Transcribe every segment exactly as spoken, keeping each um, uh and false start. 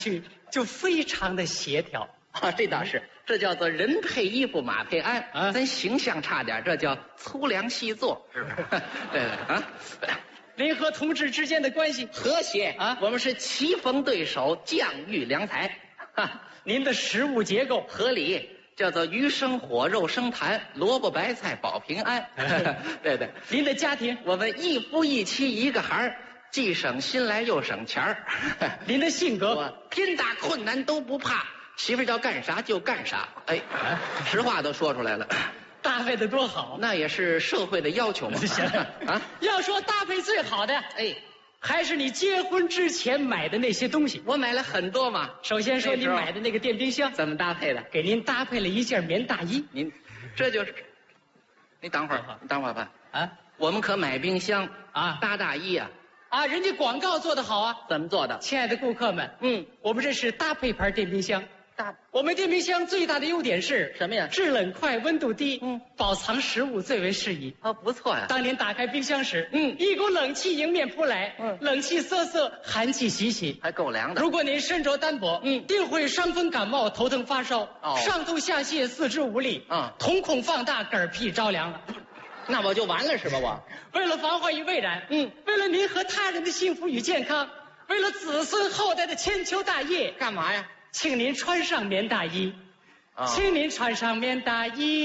去就非常的协调啊，这倒是，这叫做人配衣服马配鞍啊咱形象差点，这叫粗粮细作，是不是？对对啊， 您和同志之间的关系和谐啊我们是棋逢对手，将遇良才，哈， 您的食物结构合理。叫做鱼生火，肉生痰，萝卜白菜保平安。对对， 您的家庭我们一夫一妻一个孩儿，既省心来又省钱儿。 您的性格我天大困难都不怕，媳妇儿叫干啥就干啥。哎，实话都说出来了， 搭配的多好。 那也是社会的要求嘛。 行啊， 要说搭配最好的， 哎， 还是你结婚之前买的那些东西。 我买了很多嘛。 首先说你那时候买的那个电冰箱， 怎么搭配的？ 给您搭配了一件棉大衣您，这就是，你等会儿，你等会儿吧。 啊我们可买冰箱啊搭大衣啊， 啊！人家广告做得好啊， 怎么做的？ 亲爱的顾客们， 嗯， 我们这是搭配牌电冰箱。 大我们电冰箱最大的优点是什么呀？ 制冷快，温度低， 嗯， 保藏食物最为适宜。 哦，不错呀。 当您打开冰箱时， 嗯一股冷气迎面扑来， 嗯冷气瑟瑟，寒气袭袭。 还够凉的。 如果您身着单薄， 嗯定会伤风感冒、头疼发烧， 哦上吐下泻、四肢无力， 嗯瞳孔放大、嗝屁着凉了。 那我就完了是吧？我为了防患于未然， 嗯， 为了您和他人的幸福与健康，为了子孙后代的千秋大业， 干嘛呀？ 请您穿上棉大衣， 啊请您穿上棉大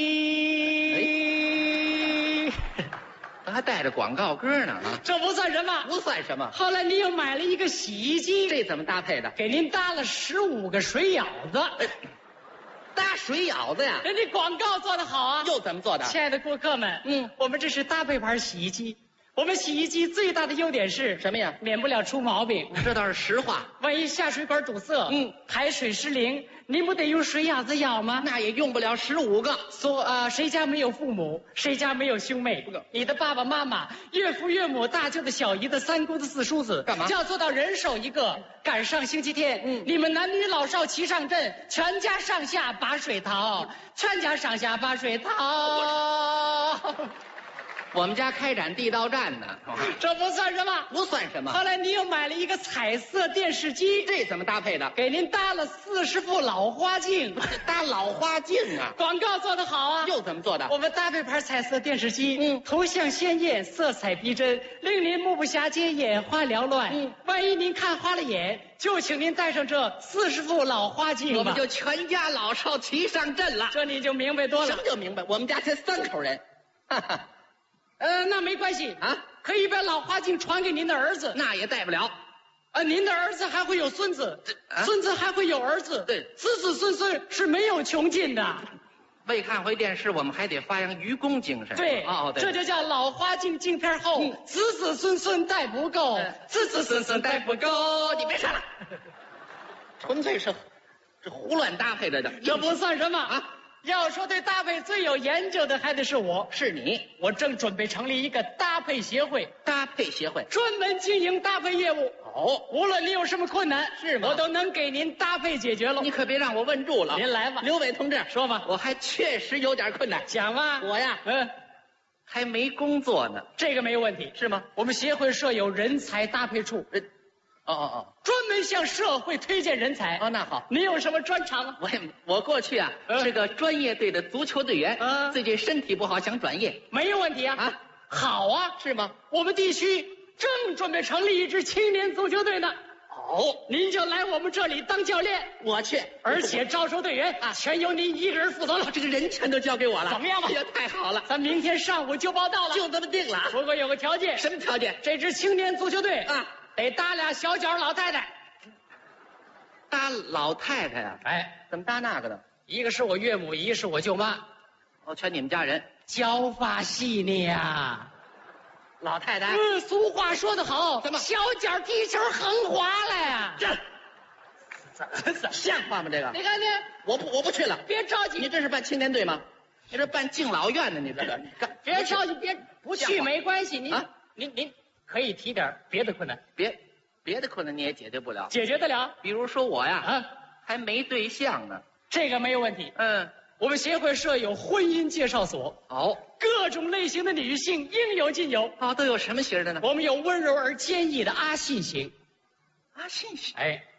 衣。 还带着广告歌呢啊！ 这不算什么。 不算什么。 后来您又买了一个洗衣机， 这怎么搭配的？ 给您搭了十五个水舀子。 搭水舀子呀？ 人家广告做得好啊！ 又怎么做的？ 亲爱的顾客们， 嗯我们这是搭配牌洗衣机。我们洗衣机最大的优点是什么呀？ 免不了出毛病。 这倒是实话。 万一下水管堵塞， 嗯， 排水失灵，您不得用水舀子舀吗？ 那也用不了十五个。 说啊，谁家没有父母？谁家没有兄妹？你的爸爸妈妈、岳父岳母、大舅子、小姨子、三姑子、四叔子， 干嘛要做到人手一个。赶上星期天， 嗯你们男女老少齐上阵，全家上下把水淘，全家上下把水淘。 我们家开展地道战呢， 这不算什么。 不算什么。 后来你又买了一个彩色电视机， 这怎么搭配的？ 给您搭了四十副老花镜。 搭老花镜啊？ 广告做得好啊！ 又怎么做的？ 我们搭配牌彩色电视机， 嗯图像鲜艳，色彩逼真，令您目不暇接，眼花缭乱。 嗯万一您看花了眼，就请您戴上这四十副老花镜吧。 我们就全家老少齐上阵了。 这你就明白多了什么。叫明白？我们家才三口人，哈哈， 呃，那没关系啊， 可以把老花镜传给您的儿子。 那也带不了。 啊，您的儿子还会有孙子， 啊孙子还会有儿子， 对子子孙孙是没有穷尽的。 为看回电视，我们还得发扬愚公精神。 对， 哦，对， 这就叫老花镜镜片厚， 嗯子子孙孙带不够， 嗯子子孙孙带不够。 你别唱了，纯粹是是胡乱搭配着的。 这不算什么啊！ 要说对搭配最有研究的，还得是我。 是你我正准备成立一个搭配协会， 搭配协会。 专门经营搭配业务。 哦， 无论你有什么困难， 是吗我都能给您搭配解决了。 你可别让我问住了。 您来吧刘伟同志， 说吧， 我还确实有点困难。 讲吧。 我呀， 嗯， 还没工作呢， 这个没问题。 是吗？ 我们协会设有人才搭配处， 人，哦哦专门向社会推荐人才。 哦，哦，那好。 你有什么专长啊？ 我也我过去啊、 嗯是个专业队的足球队员， 嗯最近身体不好想转业。 没有问题啊。 啊， 好啊， 是吗？ 我们地区正准备成立一支青年足球队呢。 哦， 您就来我们这里当教练， 我去， 而且招收队员啊，全由您一个人负责了。 这个人全都交给我了， 怎么样吧哎呀，太好了， 咱明天上午就报到了， 就这么定了。 不过有个条件， 什么条件？ 这支青年足球队啊， 得搭俩小脚老太太。 搭老太太呀、 哎， 怎么搭那个呢？ 一个是我岳母，一个是我舅妈， 哦，全你们家人。 教发细腻呀。 老太太， 嗯，俗话说得好， 什么小脚踢球横滑了呀。 这怎怎像话吗？这个你看见？ 我不我不去了。 别着急， 你这是办青年队吗？你这办敬老院呢？你这个，你干别着急，别不去像话没关系。您啊您您可以提点别的困难， 别别的困难你也解决不了。 解决得了比如说我呀， 啊。 还没对象呢。 这个没有问题。 嗯， 我们协会设有婚姻介绍所， 哦各种类型的女性应有尽有。 哦，都有什么型的呢？ 我们有温柔而坚毅的阿信型， 啊，信息。 哎，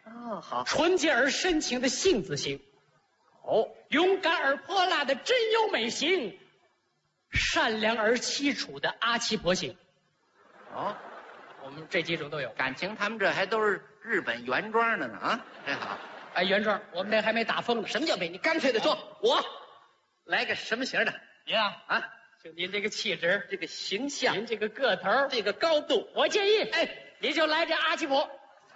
哦，好。 纯洁而深情的杏子型， 哦， 勇敢而泼辣的真优美型，善良而凄楚的阿奇婆型。 哦， 我们这几种都有。 感情他们这还都是日本原装的呢啊，真好。 哎，原装，我们这还没打封呢。 什么叫美？你干脆的说，我来个什么型的？ 您啊啊， 就您这个气质， 这个形象， 您这个个头， 这个高度， 我建议， 哎， 你就来这阿奇婆。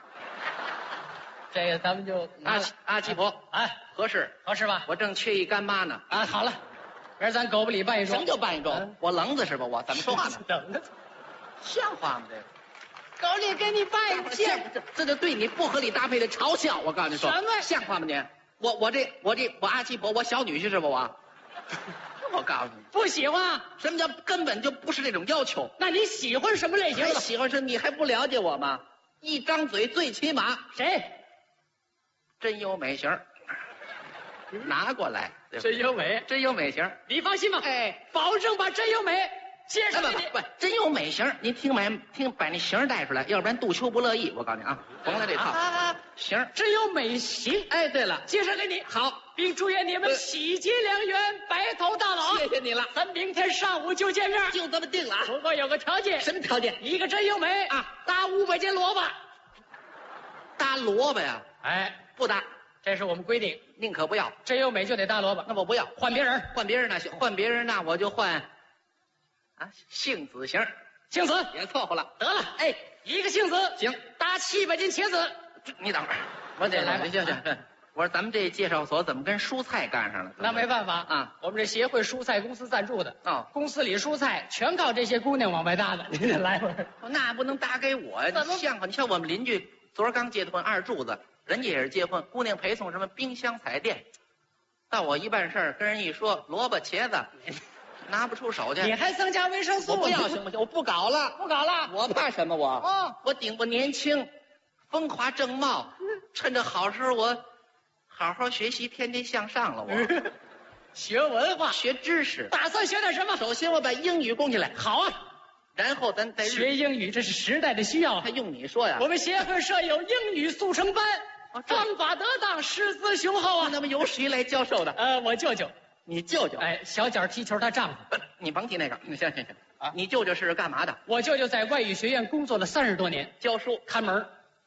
这个咱们就拿了阿奇阿奇婆， 哎， 合适合适吧？ 我正缺一干妈呢。 啊，好了，明儿咱狗不理办一桩。 什么叫办一桩？ 嗯我愣子是吧？我怎么说话呢？ 等着， 像话吗？这个。 狗里给你办一像件。 这这就对你不合理搭配的嘲笑，我告诉你说， 什么像话吗你？我我这我这我阿七婆，我小女婿是吧我？我告诉你， 不喜欢？ 什么叫根本就不是这种要求？ 那你喜欢什么类型还的？ 喜欢是你还不了解我吗？一张嘴最起码谁？ 真优美型儿，拿过来，对吧真优美， 真优美型儿， 你放心吧， 哎， 保证把真优美介哎不绍给你。 不不，真优美型儿，您听买听把那型儿带出来，要不然杜秋不乐意。我告诉你啊，甭来这套啊， 型儿。 真优美型， 哎，对了， 介绍给你。好，并祝愿你们呃喜结良缘，白头到老。 谢谢你了， 咱明天上午就见面。 就这么定了啊。 不过有个条件， 什么条件？ 一个真优美啊， 搭五百斤萝卜。 搭萝卜呀？ 哎， 不搭， 这是我们规定， 宁可不要。 真优美就得搭萝卜， 那我不要， 换别人。 换别人那行，换别人那我就换，啊，杏子型儿杏子也凑合了。 得了，哎，一个杏子行， 搭七百斤茄子。 你等会儿，我得来吧行行行。我说咱们这介绍所怎么跟蔬菜干上了？ 那没办法啊， 我们这协会蔬菜公司赞助的哦公司里蔬菜全靠这些姑娘往外搭的。您得来会儿。 那不能搭给我呀！ 怎么你像话？你像我们邻居昨儿刚结的婚，二柱子，人家也是结婚，姑娘陪送什么冰箱彩电，到我一办事儿跟人一说萝卜茄子，拿不出手去。 你还增加维生素？ 我不要行不行？我不搞了， 不搞了。 我怕什么我？ 哦， 我顶不年轻，风华正茂，趁着好时候我好好学习，天天向上了。我学文化， 学知识， 打算学点什么？ 首先我把英语供起来， 好啊， 然后咱再学英语，这是时代的需要啊他。用你说呀我，们协会设有英语速成班， 哦这方法得当，师资雄厚啊。 那么由谁来教授的？ 呃，我舅舅， 你舅舅？ 哎，小脚踢球，他丈夫。 不，你甭提那个。行行行啊你舅舅是干嘛的？ 我舅舅在外语学院工作了三十多年， 教书， 看门儿。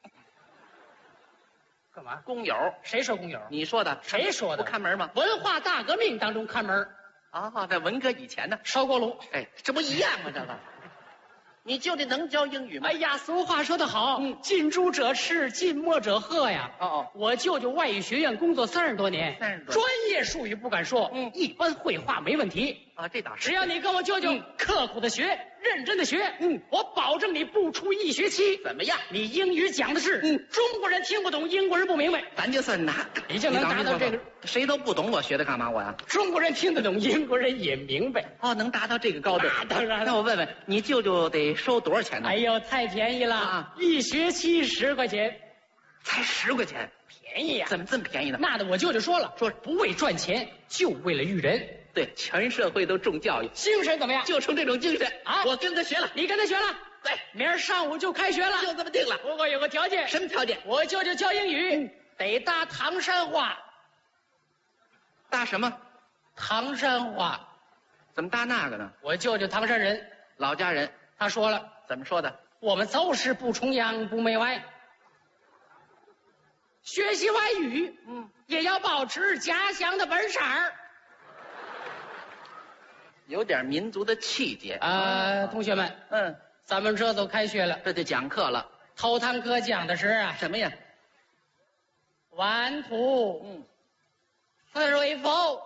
干嘛？ 工友。 谁说工友？ 你说的？ 谁说的？ 不看门吗？ 文化大革命当中看门儿， 啊，在文革以前呢。 烧锅炉。 哎，这不一样吗？这个，你舅舅能教英语吗？ 哎呀，俗话说得好， 嗯近朱者赤，近墨者黑呀。 哦哦， 我舅舅外语学院工作三十多年， 三十多年专业术语不敢说， 嗯一般绘画没问题。 啊，这倒是。 只要你跟我舅舅嗯刻苦的学，认真的学， 嗯， 我保证你不出一学期， 怎么样？ 你英语讲的是， 嗯， 中国人听不懂，英国人不明白， 咱就算拿， 你就能达到这个， 谁都不懂我学的干嘛我呀？ 中国人听得懂，英国人也明白。 哦，能达到这个高度？ 那当然了那我问问你舅舅得收多少钱呢？ 哎呦，太便宜了， 啊一学期十块钱， 才十块钱， 便宜呀、 怎么这么便宜呢？ 那的我舅舅说了，说不为赚钱，就为了育人。 对，全社会都重教育， 精神怎么样？ 就冲这种精神啊我跟他学了。 你跟他学了， 对， 明儿上午就开学了。 就这么定了。 不过有个条件， 什么条件？ 我舅舅教英语、得搭唐山话。 搭什么？ 唐山话， 怎么搭那个呢？ 我舅舅唐山人， 老家人他说了， 怎么说的？ 我们就是不崇洋不媚外，学习外语， 嗯， 也要保持家乡的本色儿。 有点民族的气节。 啊，同学们， 嗯， 咱们这都开学了， 这就讲课了。 头堂课讲的是啊， 什么呀？ one two 嗯， three four，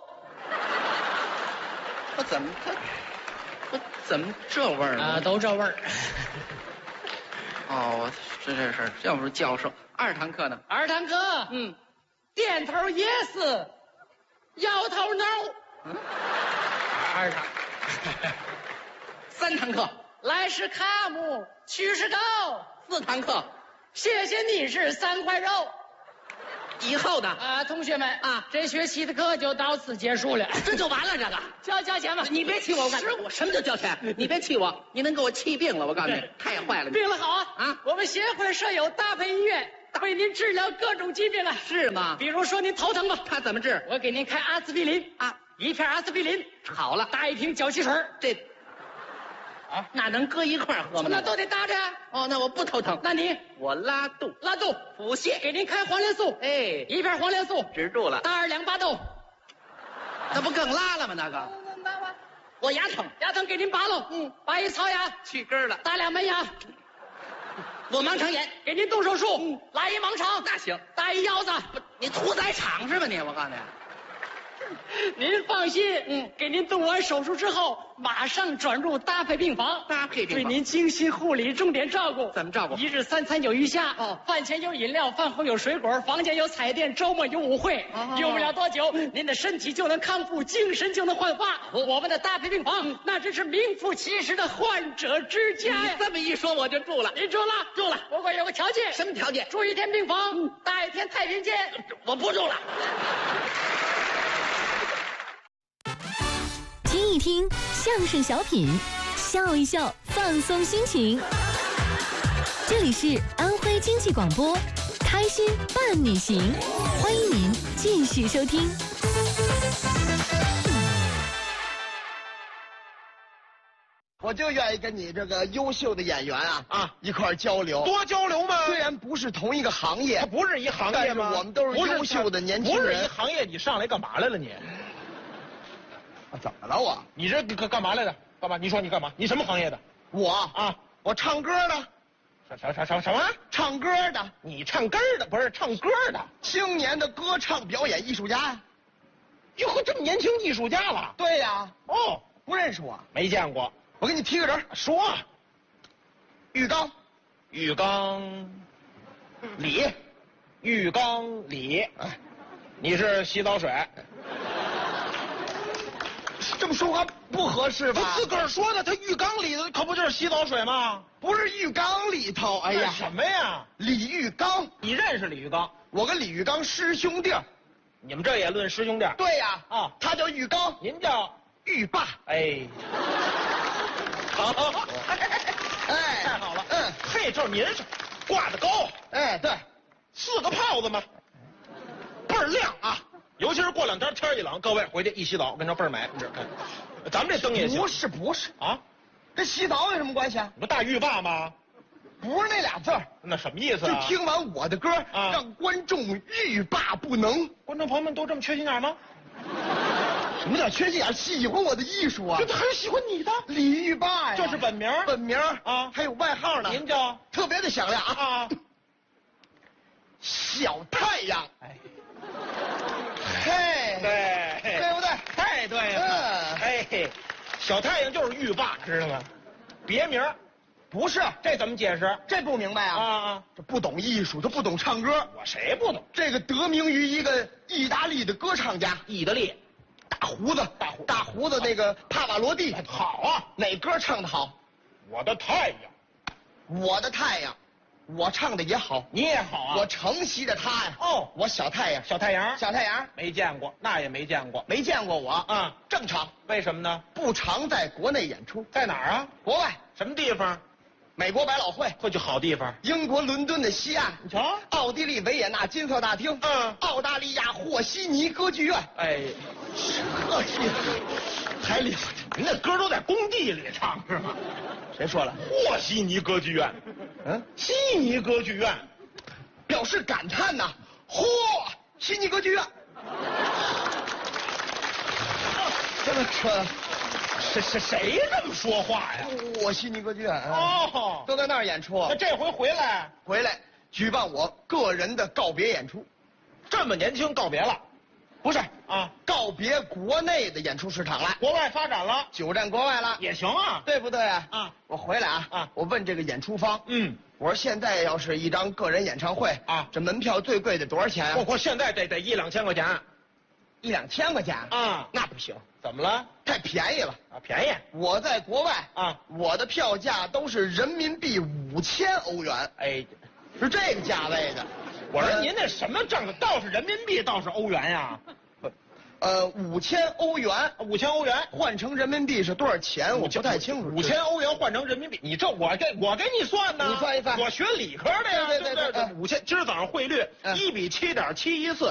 我怎么他，我怎么这味儿呢？ 啊，都这味儿。 哦，我这这是要不是教授。二堂课呢？ 二堂课， 嗯， 点头 yes， 摇头 no。 嗯， 二堂， 三堂课， 来是卡姆，去是狗。 四堂课， 谢谢你是三块肉。 以后的啊，同学们啊， 这学期的课就到此结束了， 这就完了。这个， 交交钱吧。 你别气我，我干十我什么叫交钱？你别气我，你能给我气病了。我告诉你对， 太坏了。你病了好啊啊！ 我们协会设有搭配医院， 为您治疗各种疾病啊。 是吗？ 比如说您头疼吧， 他怎么治？ 我给您开阿司匹林啊， 一片阿司匹林好了， 搭一瓶脚气水， 这啊，那能搁一块儿喝吗？ 那都得搭着。 哦，那我不头疼。 那你我拉肚拉肚腹泻， 给您开黄连素， 哎， 一片黄连素止住了， 搭二两巴豆， 那不更拉了吗？那个，我牙疼， 牙疼给您拔了，嗯，拔一槽牙， 去根了， 搭俩门牙， 我盲肠炎， 给您动手术，嗯，拉一盲肠， 那行， 搭一腰子， 不，你屠宰场是吧你？我告诉你。 您放心，嗯，给您动完手术之后，马上转入搭配病房， 搭配病房对您精心护理，重点照顾。 怎么照顾？ 一日三餐有鱼虾， 哦， 饭前有饮料，饭后有水果，房间有彩电，周末有舞会。 哦， 用不了多久，您的身体就能康复，精神就能焕发。我们的搭配病房，那真是名副其实的患者之家呀。 这么一说，我就住了。 您住了， 住了。 不过有个条件， 什么条件？ 住一天病房，搭一天太平间。 我不住了。 听一听相声小品，笑一笑，放松心情。这里是安徽经济广播，开心伴你行，欢迎您继续收听。 我就愿意跟你这个优秀的演员啊啊一块儿交流， 多交流吗？ 虽然不是同一个行业， 它不是一行业吗？ 但是我们都是优秀的年轻人。 不是一行业，你上来干嘛来了你？ 啊，怎么了我？ 你这干干嘛来的？干嘛？你说你干嘛？你什么行业的？ 我啊， 我唱歌的。 什什什什么？ 唱歌的。 你唱歌的不是唱歌的？ 青年的歌唱表演艺术家呀。 哟呵，这么年轻艺术家了？ 对呀。 哦， 不认识我？ 没见过。 我给你提个人， 说。 浴缸， 浴缸， 里， 浴缸里。 哎， 你是洗澡水。 这么说话不合适吧？ 他自个儿说的，他浴缸里的可不就是洗澡水吗？ 不是浴缸里头，哎呀， 什么呀？ 李玉刚， 你认识李玉刚？ 我跟李玉刚师兄弟。 你们这也论师兄弟？ 对呀。 啊， 他叫玉刚， 您叫浴霸。 哎，好， 哎， 太好了。 嗯， 嘿，这您是挂的高。 哎，对， 四个泡子嘛，倍儿亮啊！尤其是过两天天一冷，各位回去一洗澡，跟这倍儿美。这看，咱们这灯也行。 不是不是啊， 跟洗澡有什么关系啊？ 你不大浴霸吗？ 不是那俩字儿。 那什么意思啊？ 就听完我的歌， 啊、 让观众欲罢不能。 观众朋友们都这么缺心眼吗？ 什么叫缺心眼？喜欢我的艺术啊！ 这很喜欢你的李玉霸呀， 这是本名， 本名啊， 还有外号呢。 您叫特别的响亮啊！ 啊， 小太阳。 哎， 嘿， 对， 对不对？ 太对了。 嗯， 哎，小太阳就是浴霸，知道吗？别名。 不是， 这怎么解释？ 这不明白啊！ 啊啊， 这不懂艺术，他不懂唱歌。 我谁不懂？ 这个得名于一个意大利的歌唱家， 意大利， 大胡子， 大胡大胡子那个帕瓦罗蒂。 好啊， 哪歌唱得好？ 我的太阳， 我的太阳，我唱的也好。 你也好啊。 我承袭着他呀。 哦， 我小太阳， 小太阳， 小太阳没见过，那也没见过， 没见过我啊。 正常。 为什么呢？ 不常在国内演出。 在哪儿啊？ 国外。 什么地方？ 美国百老汇， 会去好地方。 英国伦敦的西岸， 你瞧， 奥地利维也纳金色大厅， 嗯， 澳大利亚和稀泥歌剧院。 哎， 呵气，还了得！ 您那歌都在工地里唱是吗？ 谁说了？ 和稀泥歌剧院， 嗯， 稀泥歌剧院， 表示感叹呐。嚯，稀泥歌剧院，这么扯。 谁谁谁这么说话呀？ 我悉尼歌剧院哦， 都在那儿演出。 那这回回来回来举办我个人的告别演出。 这么年轻告别了？ 不是啊， 告别国内的演出市场了， 国外发展了， 久战国外了也行啊， 对不对啊？ 啊， 我回来啊啊， 我问这个演出方， 嗯， 我说现在要是一张个人演唱会啊， 这门票最贵的多少钱啊？ 包括现在得得一两千块钱， 一两千块钱啊， 那不行。 怎么了？ 太便宜了啊，便宜！ 我在国外啊， 我的票价都是人民币五千欧元， 哎， 是这个价位的。 我说您那什么账的，倒是人民币，倒是欧元呀？ 呃，五千欧元， 五千欧元换成人民币是多少钱？我不太清楚。 五千欧元换成人民币，你这我给我给你算呢？ 你算一算。 我学理科的呀， 对对对对， 五千，今儿早上汇率一比七点七一四。